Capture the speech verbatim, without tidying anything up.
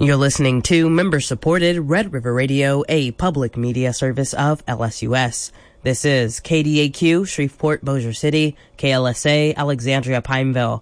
You're listening to member-supported Red River Radio, a public media service of L S U S. This is K D A Q, Shreveport, Bossier City, K L S A, Alexandria, Pineville,